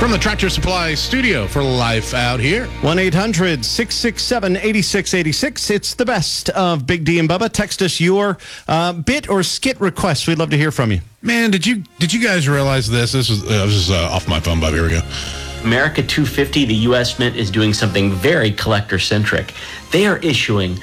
From the Tractor Supply studio for Life Out Here. 1-800-667-8686. It's the best of Big D and Bubba. Text us your bit or skit requests. We'd love to hear from you. Man, did you guys realize this? This is off my phone, Bubba. Here we go. America 250, the U.S. Mint is doing something very collector-centric. They are issuing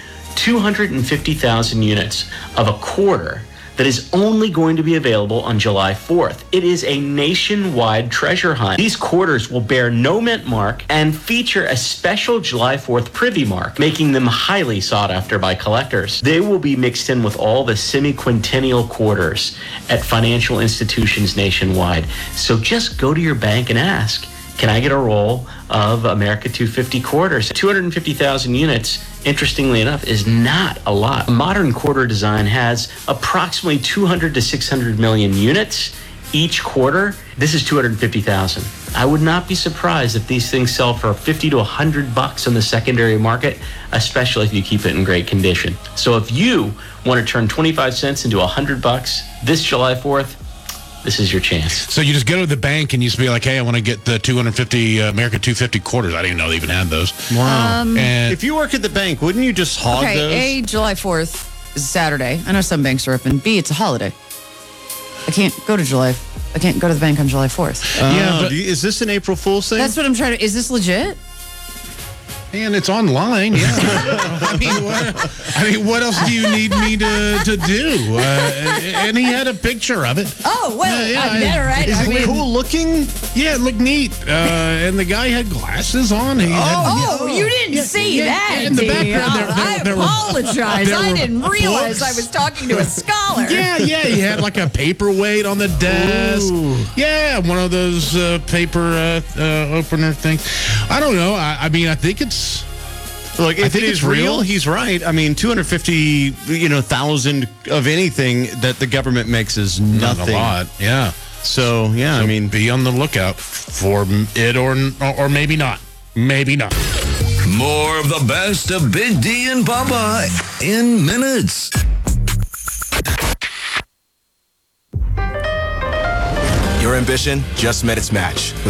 250,000 units of a quarter that is only going to be available on July 4th. It is a nationwide treasure hunt. These quarters will bear no mint mark and feature a special July 4th privy mark, making them highly sought after by collectors. They will be mixed in with all the semi-quintennial quarters at financial institutions nationwide. So just go to your bank and ask, can I get a roll of America 250 quarters? 250,000 units, interestingly enough, is not a lot. Modern quarter design has approximately 200 to 600 million units each quarter. This is 250,000. I would not be surprised if these things sell for $50 to $100 on the secondary market, especially if you keep it in great condition. So if you want to turn 25 cents into $100 this July 4th, this is your chance. So you just go to the bank and you just be like, hey, I want to get the 250 America 250 quarters. I didn't even know they even had those. Wow. And if you work at the bank, wouldn't you just hog those? A, July 4th is Saturday. I know some banks are open. B, it's a holiday. I can't go to the bank on July 4th. Yeah, but is this an April Fool's thing? That's what I'm trying to... Is this legit? and it's online, yeah. I mean, what else do you need me to do? And he had a picture of it. Oh, well, I better, right? Is it cool looking? Yeah, it looked neat. And the guy had glasses on. You didn't see that, in the background, I apologize. I didn't realize I was talking to a scholar. Yeah, he had like a paperweight on the desk. Ooh. Yeah, one of those paper opener things. I don't know. I mean, I think it's... Look, if it is real, he's right. I mean, 250,000 of anything that the government makes is nothing. Not a lot, yeah. So, I mean... Be on the lookout for it or maybe not. Maybe not. More of the best of Big D and Bubba in minutes. Your ambition just met its match.